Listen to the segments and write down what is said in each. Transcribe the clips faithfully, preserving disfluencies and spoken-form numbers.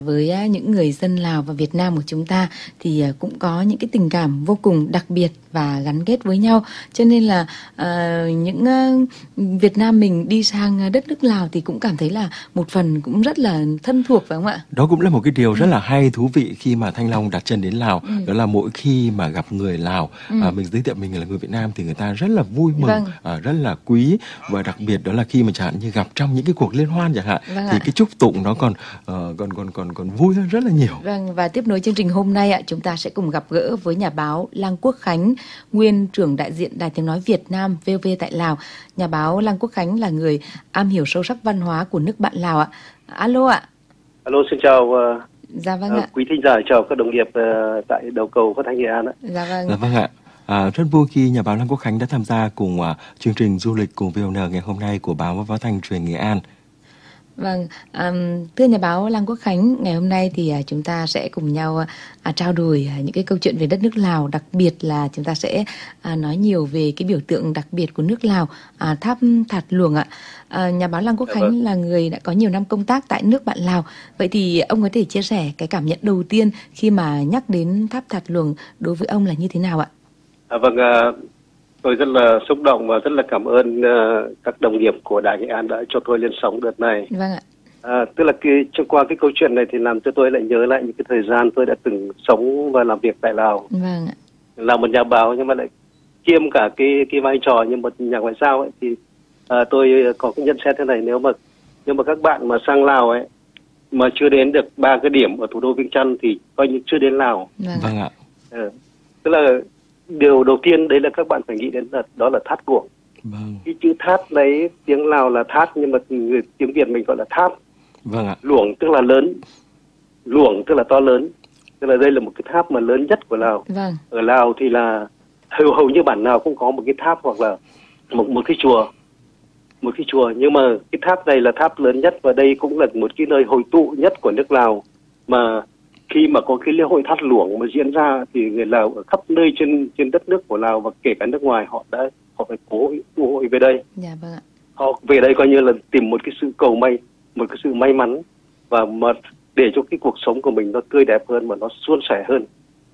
Với những người dân Lào và Việt Nam của chúng ta thì cũng có những cái tình cảm vô cùng đặc biệt và gắn kết với nhau. Cho nên là uh, những uh, Việt Nam mình đi sang đất nước Lào thì cũng cảm thấy là một phần cũng rất là thân thuộc, phải không ạ? Đó cũng là một cái điều rất là hay, thú vị khi mà Thanh Long đặt chân đến Lào. Ừ. Đó là mỗi khi mà gặp người Lào, ừ. à, mình giới thiệu mình là người Việt Nam thì người ta rất là vui mừng, Vâng. à, rất là quý. Và đặc biệt đó là khi mà chẳng hạn như gặp trong những cái cuộc liên hoan chẳng hạn, Vâng thì ạ. cái chúc tụng nó còn uh, còn còn còn còn vui hơn rất là nhiều. Vâng, và tiếp nối chương trình hôm nay ạ, chúng ta sẽ cùng gặp gỡ với nhà báo Lăng Quốc Khánh, nguyên trưởng đại diện Đài Tiếng nói Việt Nam vê o vê tại Lào. Nhà báo Lăng Quốc Khánh là người am hiểu sâu sắc văn hóa của nước bạn Lào ạ. Alo ạ. Alo, xin chào uh, dạ vâng ạ. uh, quý thính giả, chào các đồng nghiệp uh, tại đầu cầu phát thanh Nghệ An ạ. Dạ vâng. Dạ vâng ạ. À, rất vui khi nhà báo Lăng Quốc Khánh đã tham gia cùng uh, chương trình du lịch cùng vê o en ngày hôm nay của báo Phát thanh Truyền Nghệ An. Vâng, um, thưa nhà báo Lăng Quốc Khánh, ngày hôm nay thì uh, chúng ta sẽ cùng nhau uh, trao đổi uh, những cái câu chuyện về đất nước Lào, đặc biệt là chúng ta sẽ uh, nói nhiều về cái biểu tượng đặc biệt của nước Lào, uh, tháp Thạt Luồng ạ. Uh, nhà báo Lăng Quốc Khánh vâng. là người đã có nhiều năm công tác tại nước bạn Lào. Vậy thì ông có thể chia sẻ cái cảm nhận đầu tiên khi mà nhắc đến tháp Thạt Luồng đối với ông là như thế nào ạ? À, vâng, uh... tôi rất là xúc động và rất là cảm ơn uh, các đồng nghiệp của Đài Nghệ An đã cho tôi lên sóng đợt này. Vâng ạ. À, tức là cái, trong qua cái câu chuyện này thì làm cho tôi lại nhớ lại những cái thời gian tôi đã từng sống và làm việc tại Lào. Vâng ạ. Là một nhà báo nhưng mà lại kiêm cả cái cái vai trò như một nhà ngoại giao ấy, thì uh, tôi có cái nhận xét thế này: nếu mà nếu mà các bạn mà sang Lào ấy mà chưa đến được ba cái điểm ở thủ đô Viêng Chăn thì coi như chưa đến Lào. Vâng, vâng ạ. À, tức là điều đầu tiên đấy là các bạn phải nghĩ đến là đó là thát luồng. Vâng. Cái chữ thát đấy tiếng Lào là thát nhưng mà người tiếng Việt mình gọi là tháp. Vâng ạ. Luồng tức là lớn, luồng tức là to lớn, tức là đây là một cái tháp mà lớn nhất của Lào. Vâng. Ở Lào thì là hầu hầu như bản nào cũng có một cái tháp hoặc là một một cái chùa, một cái chùa nhưng mà cái tháp này là tháp lớn nhất và đây cũng là một cái nơi hội tụ nhất của nước Lào. Mà khi mà có cái lễ hội thát luồng mà diễn ra thì người Lào ở khắp nơi trên trên đất nước của Lào và kể cả nước ngoài họ đã họ phải cố tụ hội về đây. Dạ vâng ạ. Họ về đây coi như là tìm một cái sự cầu may, một cái sự may mắn và mà để cho cái cuộc sống của mình nó tươi đẹp hơn mà nó suôn sẻ hơn.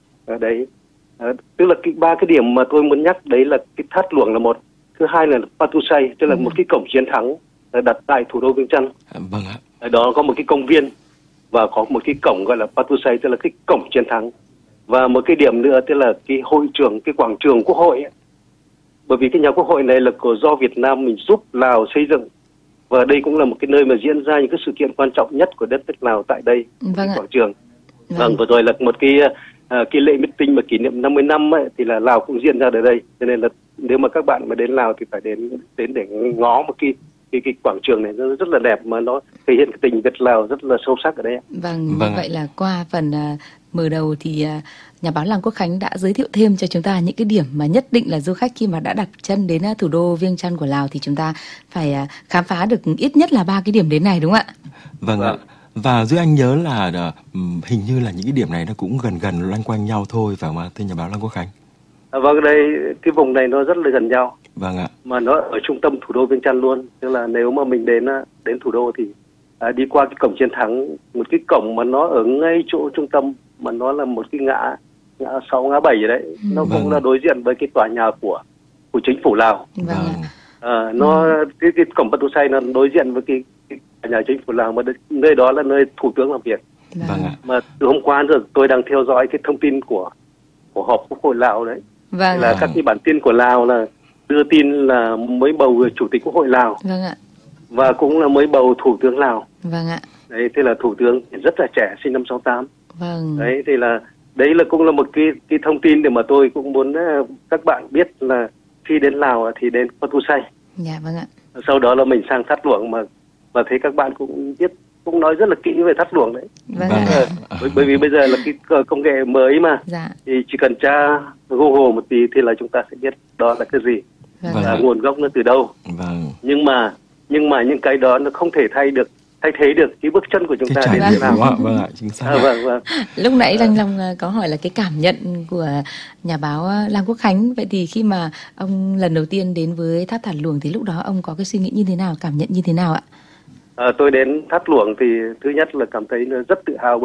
Ở đấy, à, tức là cái ba cái điểm mà tôi muốn nhắc đấy là cái thát luồng là một, thứ hai là Patusai, tức là ừ. một cái cổng chiến thắng đặt tại thủ đô Viêng Chăn. À, vâng ạ. Ở đó có một cái công viên và có một cái cổng gọi là Patusai, tức là cái cổng chiến thắng. Và một cái điểm nữa tức là cái hội trường, cái quảng trường Quốc hội ấy. Bởi vì cái nhà Quốc hội này là của do Việt Nam mình giúp Lào xây dựng. Và đây cũng là một cái nơi mà diễn ra những cái sự kiện quan trọng nhất của đất nước Lào tại đây, vâng cái ạ. quảng trường. Vâng. Vâng, vừa rồi là một cái uh, cái lễ meeting mà kỷ niệm năm mươi năm ấy, thì là Lào cũng diễn ra ở đây. Cho nên là nếu mà các bạn mà đến Lào thì phải đến đến để ngó một cái cái cái quảng trường này nó rất là đẹp mà nó thể hiện cái tình Việt Lào rất là sâu sắc ở đây. Vâng, vâng. Vậy là qua phần uh, mở đầu thì uh, nhà báo Lăng Quốc Khánh đã giới thiệu thêm cho chúng ta những cái điểm mà nhất định là du khách khi mà đã đặt chân đến uh, thủ đô Viêng Chăn của Lào thì chúng ta phải uh, khám phá được ít nhất là ba cái điểm đến này, đúng không ạ? Vâng ạ. Và dưới anh nhớ là uh, hình như là những cái điểm này nó cũng gần gần loanh quanh nhau thôi, phải không ạ, thưa nhà báo Lăng Quốc Khánh? À, vâng, đây cái vùng này nó rất là gần nhau. Vâng ạ. Mà nó ở trung tâm thủ đô Viêng Chăn luôn. Tức là nếu mà mình đến đến thủ đô thì à, đi qua cái cổng chiến thắng, một cái cổng mà nó ở ngay chỗ trung tâm mà nó là một cái ngã ngã sáu ngã bảy rồi đấy. Ừ. Nó cũng vâng. là đối diện với cái tòa nhà của của chính phủ Lào. Vâng. À, nó ừ. cái cái cổng Patusai nó đối diện với cái, cái tòa nhà chính phủ Lào mà nơi đó là nơi thủ tướng làm việc. Vâng ạ. Mà từ hôm qua rồi tôi đang theo dõi cái thông tin của của họp Quốc hội Lào đấy. Vâng. Là các cái bản tin của Lào là đưa tin là mới bầu chủ tịch Quốc hội Lào. Vâng ạ. Và cũng là mới bầu thủ tướng Lào. Vâng ạ. Đấy, thế là thủ tướng rất là trẻ, sinh năm sáu tám. Vâng. Đấy, thì là đấy là cũng là một cái cái thông tin để mà tôi cũng muốn uh, các bạn biết là khi đến Lào thì đến Patusai. Dạ vâng ạ. Sau đó là mình sang Thát Luồng mà mà thấy các bạn cũng biết cũng nói rất là kỹ về Thát Luồng đấy. Vâng vâng. ạ. Bởi, bởi vì bây giờ là cái công nghệ mới mà. Dạ. Thì chỉ cần tra Google một tí thì là chúng ta sẽ biết đó là cái gì. Vâng. Là nguồn gốc nó từ đâu. Vâng. Nhưng mà nhưng mà những cái đó nó không thể thay được thay thế được cái bước chân của chúng cái ta đến trải thế nào. Vâng, vâng ạ, chính xác. À, vâng, vâng. Lúc nãy Lăng Long có hỏi là cái cảm nhận của nhà báo Lăng Quốc Khánh. Vậy thì khi mà ông lần đầu tiên đến với tháp Thạt Luồng thì lúc đó ông có cái suy nghĩ như thế nào, cảm nhận như thế nào ạ? À, tôi đến Thát Luồng thì thứ nhất là cảm thấy rất tự hào